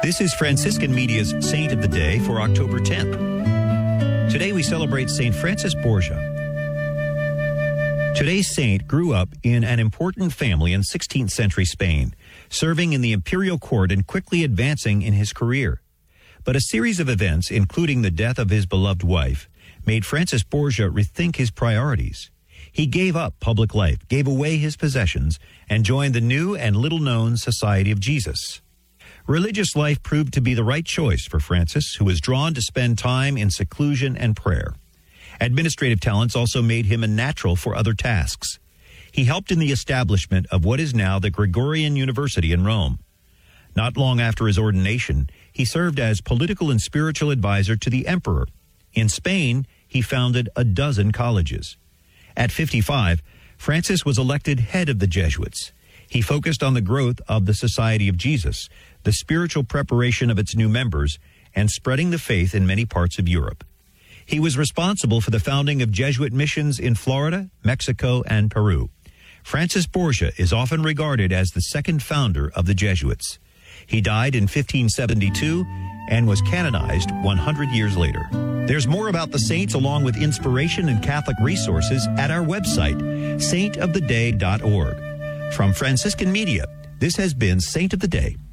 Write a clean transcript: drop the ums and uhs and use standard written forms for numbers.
This is Franciscan Media's Saint of the Day for October 10th. Today we celebrate St. Francis Borgia. Today's saint grew up in an important family in 16th century Spain, serving in the imperial court and quickly advancing in his career. But a series of events, including the death of his beloved wife, made Francis Borgia rethink his priorities. He gave up public life, gave away his possessions, and joined the new and little-known Society of Jesus. Religious life proved to be the right choice for Francis, who was drawn to spend time in seclusion and prayer. Administrative talents also made him a natural for other tasks. He helped in the establishment of what is now the Gregorian University in Rome. Not long after his ordination, he served as political and spiritual advisor to the emperor. In Spain, he founded a dozen colleges. At 55, Francis was elected head of the Jesuits. He focused on the growth of the Society of Jesus, the spiritual preparation of its new members, and spreading the faith in many parts of Europe. He was responsible for the founding of Jesuit missions in Florida, Mexico, and Peru. Francis Borgia is often regarded as the second founder of the Jesuits. He died in 1572 and was canonized 100 years later. There's more about the saints along with inspiration and Catholic resources at our website, saintoftheday.org. From Franciscan Media, this has been Saint of the Day.